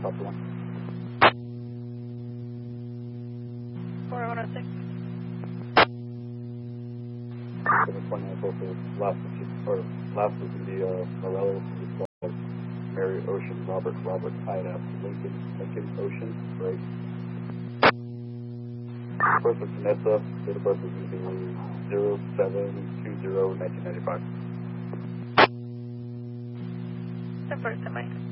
Papa 1. 4106. 729 both the last was going to be Morello, it's called Mary Ocean, Robert, Ida, Lincoln, Ocean, right? First was Vanessa, date of birth was going to be 07/20/1995. The first of Mike.